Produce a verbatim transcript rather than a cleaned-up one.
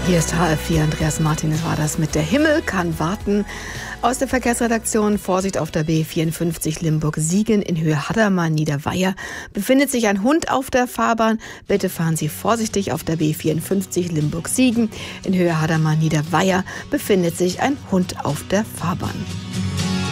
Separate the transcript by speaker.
Speaker 1: Hier ist H F vier, Andreas Martin, war das mit Der Himmel kann warten. Aus der Verkehrsredaktion: Vorsicht auf der B vierundfünfzig Limburg-Siegen in Höhe Hadamar-Niederweiher befindet sich ein Hund auf der Fahrbahn. Bitte fahren Sie vorsichtig auf der B vierundfünfzig Limburg-Siegen in Höhe Hadamar-Niederweiher befindet sich ein Hund auf der Fahrbahn.